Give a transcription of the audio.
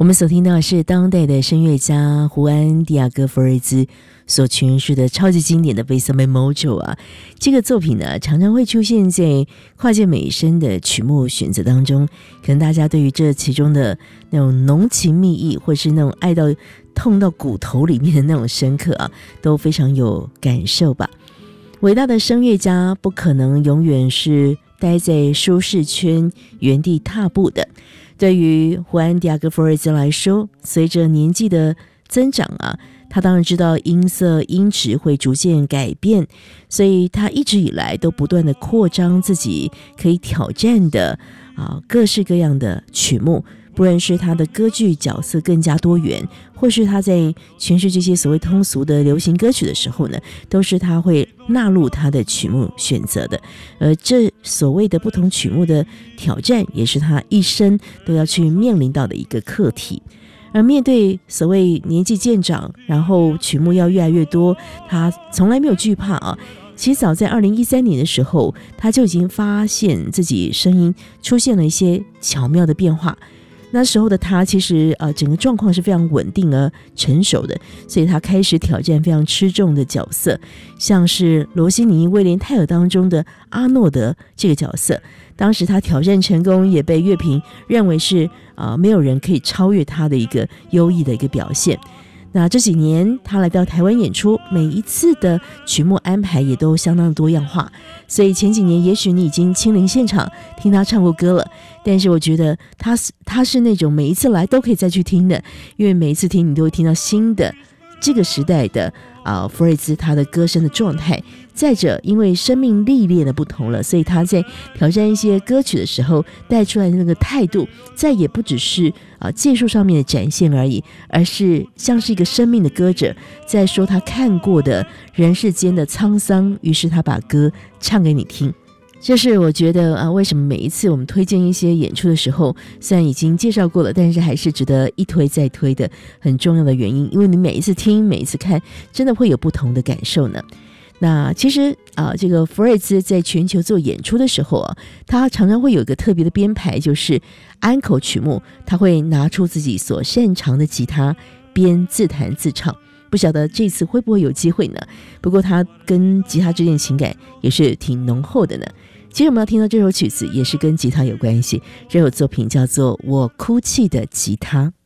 我们所听到的是当代的声乐家胡安·迪亚哥·弗瑞兹所诠释的超级经典的《Besame Mojo》啊，这个作品呢常常会出现在跨界美声的曲目选择当中，可能大家对于这其中的那种浓情蜜意，或是那种爱到痛到骨头里面的那种深刻啊，都非常有感受吧。伟大的声乐家不可能永远是待在舒适圈原地踏步的。对于胡安·迪亚哥·弗瑞兹来说，随着年纪的增长啊，他当然知道音色音质会逐渐改变，所以他一直以来都不断的扩张自己可以挑战的各式各样的曲目，不论是他的歌剧角色更加多元，或是他在诠释这些所谓通俗的流行歌曲的时候呢，都是他会纳入他的曲目选择的。而这所谓的不同曲目的挑战，也是他一生都要去面临到的一个课题。而面对所谓年纪渐长，然后曲目要越来越多，他从来没有惧怕啊。其实早在2013年的时候，他就已经发现自己声音出现了一些巧妙的变化。那时候的他其实整个状况是非常稳定而成熟的，所以他开始挑战非常吃重的角色，像是罗西尼《威廉泰尔》当中的阿诺德这个角色。当时他挑战成功，也被乐评认为是没有人可以超越他的一个优异的一个表现。那这几年他来到台湾演出，每一次的曲目安排也都相当多样化，所以前几年也许你已经亲临现场听他唱过歌了，但是我觉得他是那种每一次来都可以再去听的，因为每一次听你都会听到新的这个时代的弗瑞兹他的歌声的状态。再者，因为生命历练的不同了，所以他在挑战一些歌曲的时候带出来的那个态度，再也不只是技术上面的展现而已，而是像是一个生命的歌者在说他看过的人世间的沧桑，于是他把歌唱给你听。这是我觉得为什么每一次我们推荐一些演出的时候，虽然已经介绍过了，但是还是值得一推再推的很重要的原因，因为你每一次听每一次看，真的会有不同的感受呢。那其实这个弗瑞兹在全球做演出的时候他常常会有一个特别的编排，就是安可曲目，他会拿出自己所擅长的吉他边自弹自唱。不晓得这次会不会有机会呢？不过他跟吉他之间的情感也是挺浓厚的呢。其实我们要听到这首曲子也是跟吉他有关系，这首作品叫做《我哭泣的吉他》。